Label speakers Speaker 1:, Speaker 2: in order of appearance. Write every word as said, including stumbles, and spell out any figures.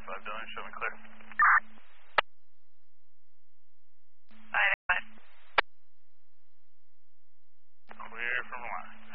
Speaker 1: five Dylan, show me clear.
Speaker 2: Five, five.
Speaker 1: Clear from the line.